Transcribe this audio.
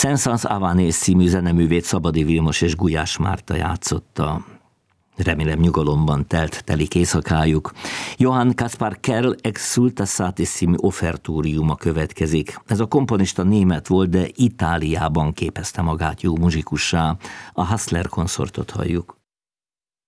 Saint-Saëns Avanés című zeneművét Szabadi Vilmos és Gulyás Márta játszotta. Remélem nyugalomban telik éjszakájuk. Johann Caspar Kerl Exsultasatis című offertóriuma következik. Ez a komponista német volt, de Itáliában képezte magát jó muzsikussá. A Hassler konszortot halljuk.